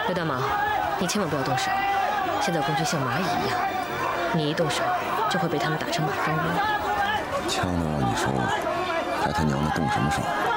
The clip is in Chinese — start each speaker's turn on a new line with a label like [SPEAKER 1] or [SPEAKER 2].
[SPEAKER 1] 刘大毛，你千万不要动手。现在共军像蚂蚁一样，你一动手就会被他们打成马蜂窝。
[SPEAKER 2] 枪都让你收了，还他娘的动什么手？